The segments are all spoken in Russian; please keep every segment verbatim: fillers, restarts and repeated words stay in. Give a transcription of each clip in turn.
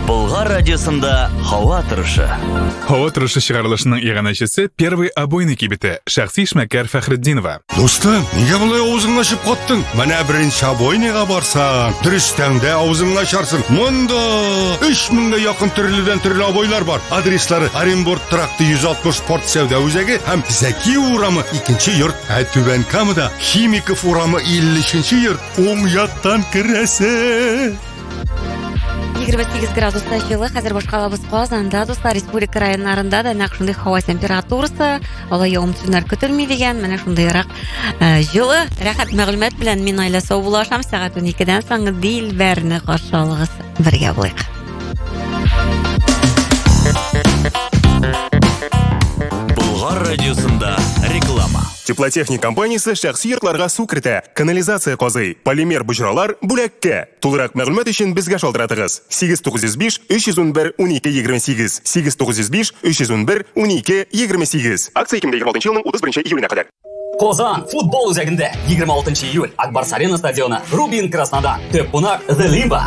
Болгар радиосында һава торышы. Һава торышы чыгарылышының иганәчесе первый обойный кибете Шәхси Эшмәкәр Фәхретдинова. Достым, нигә болай авызыңны ачып каттың? Менә беренче обойныйга барсаң, дөрестәңдә авызыңны ачарсың. Монда өч меңгә якын төрледән төрле обойлар бар. Адреслары: Оренбург тракты йөз алтмыш спорт сәүдә үзәге һәм Зәки урамы икенче йорт. Ә Түбән Камада Химиков урамы илле-өченче йорт. Уң яктан керәсе. егерме сегиз градуста жылы, хәзер башкалабыз Казанда, дуслар, республика районнарында да нәкъ шундый һава температурасы, алай явым-төшемнәр көтелми дигән, менә шундыйрак жылы. Рәхәт мәгълүмат белән мин Айла Сау булашам. Сәгать уникедән соң Дилбәрне каршы алыгыз. Бергә булыйк. Болгар радиосында реклама. Теплотехник компаниясе шәхси йортларга су кертә, канализация казый, полимер буҗралар бүләккә. Тулырак мәгълүмат өчен безгә шалтыратыгыз. сигез тугыз йөз биш өч йөз унбер унике егерме сигез, сигез тугыз йөз биш өч йөз унбер унике егерме сигез. Акция ике мең егерме алтынчы елның утыз беренче июленә кадәр. Казан футбол үзәгендә егерме алтынчы июль Акбарс Арена стадионы, Рубин Краснодар, төп кунак The Limba.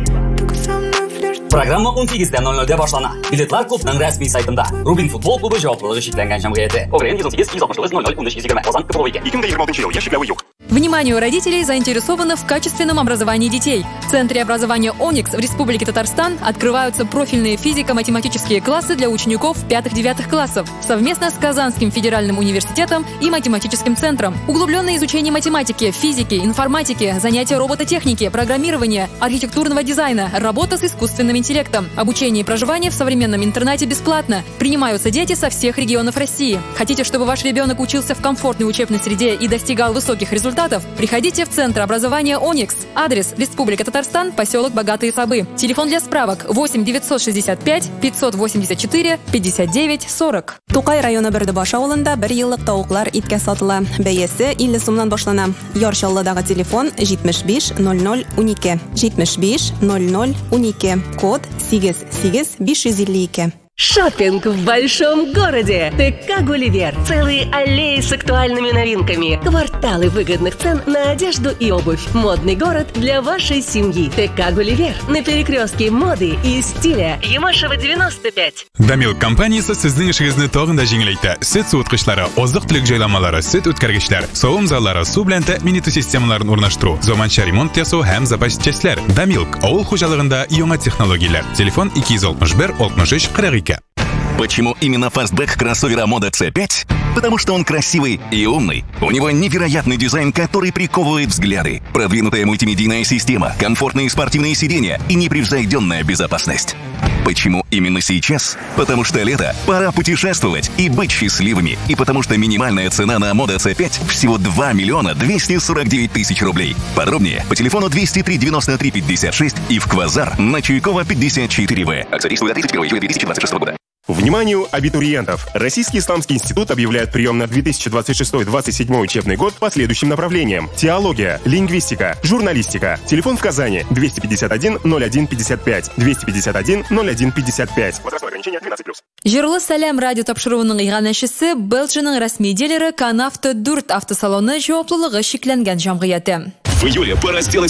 Программа он сигездән ноль нольдә башлана. Билетлар клубның рәсми сайтында. Рубин футбол клубы җаваплылыгы шикләнгән җәмгыяте. Огрен йөз сигез йөз алтмыш тугыз ноль ноль ун өч йөз егерме. Казан КПВ. ике мең егерме алтынчы ел. Яшьләве юк. Вниманию родителей, заинтересованных в качественном образовании детей. В Центре образования «Оникс» в Республике Татарстан открываются профильные физико-математические классы для учеников пятых-девятых классов совместно с Казанским федеральным университетом и математическим центром. Углубленное изучение математики, физики, информатики, занятия робототехники, программирования, архитектурного дизайна, работа с искусственным интеллектом. Обучение и проживание в современном интернате бесплатно. Принимаются дети со всех регионов России. Хотите, чтобы ваш ребенок учился в комфортной учебной среде и достигал высоких результатов? Приходите в Центр образования «Оникс». Адрес: Республика Татарстан, поселок Богатые Сабы. Телефон для справок: восемь девятьсот шестьдесят пять пятьсот восемьдесят четыре пятьдесят девять сорок. Тукай районы Бердебаш авылында бер еллык тавыклар иткә сатыла. Бәясе илле сумнан башлана. Ярчаллыдагы телефон җитмеш биш ноль ноль унике. җитмеш биш ноль ноль унике. Код сигез сигез биш йөз илле ике. Шоппинг в большом городе. ТК «Гулливер». Целые аллеи с актуальными новинками. Кварталы выгодных цен на одежду и обувь. Модный город для вашей семьи. ТК «Гулливер». На перекрестке моды и стиля. Ямашева девяносто пять. Дамил компаниясе сезнең эшегезне тагын да җиңеләйтә. Сөт суыткычлары, азык-төлек җайламалары, сөт үткәргечләр, савым заллары, су белән тәэмин итү системаларын урнаштыру, заманча ремонт ясау һәм запчастьләр. Дамил авыл хуҗалыгында яңа технологияләр. Телефон ике йөз алтмыш бер алтмыш үч кырык ике. Почему именно фастбэк кроссовера Moda си пять? Потому что он красивый и умный. У него невероятный дизайн, который приковывает взгляды. Продвинутая мультимедийная система, комфортные спортивные сиденья и непревзойденная безопасность. Почему именно сейчас? Потому что лето, пора путешествовать и быть счастливыми. И потому что минимальная цена на Moda си пять всего два миллиона двести сорок девять тысяч рублей. Подробнее по телефону двести три девяносто три пятьдесят шесть и в Квазар на Чуйкова пятьдесят четыре вэ. Акция действует до тридцать первого июля две тысячи двадцать шестого года. Вниманию абитуриентов! Российский исламский институт объявляет прием на две тысячи двадцать шестой — двадцать седьмой учебный год по следующим направлениям: теология, лингвистика, журналистика. Телефон в Казани: двести пятьдесят один ноль один пятьдесят пять, двести пятьдесят один ноль один пятьдесят пять. Возрастное ограничение двенадцать плюс. Җырлы сәлам радио тапшыруының иганәчесе Белджиның рәсми дилеры Канавто дүрт автосалоны җаваплылыгы шикләнгән җәмгыяте. В июле пора сделать